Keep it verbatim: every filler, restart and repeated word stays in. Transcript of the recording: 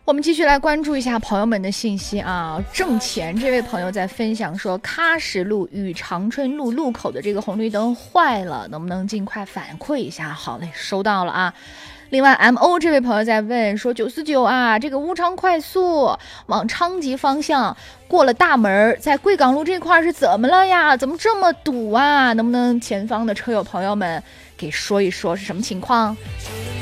我们继续来关注一下朋友们的信息啊。挣钱这位朋友在分享说，喀什路与长春路路口的这个红绿灯坏了，能不能尽快反馈一下？好嘞，收到了啊。另外 M O 这位朋友在问说，九四九啊，这个乌昌快速往昌吉方向过了大门，在贵港路这块是怎么了呀？怎么这么堵啊？能不能前方的车友朋友们给说一说是什么情况？